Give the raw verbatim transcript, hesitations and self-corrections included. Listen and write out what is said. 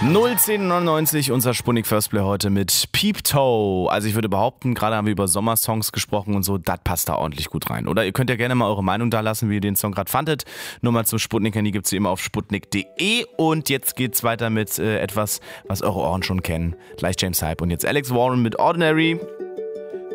null zehn neunundneunzig, unser Sputnik First Play heute mit Peep Toe. Also ich würde behaupten, gerade haben wir über Sommersongs gesprochen und so, das passt da ordentlich gut rein. Oder ihr könnt ja gerne mal eure Meinung da lassen, wie ihr den Song gerade fandet. Nummer zum Sputnik-Handy gibt es wie immer auf sputnik punkt de. Und jetzt geht's weiter mit äh, etwas, was eure Ohren schon kennen. Gleich James Hype und jetzt Alex Warren mit Ordinary.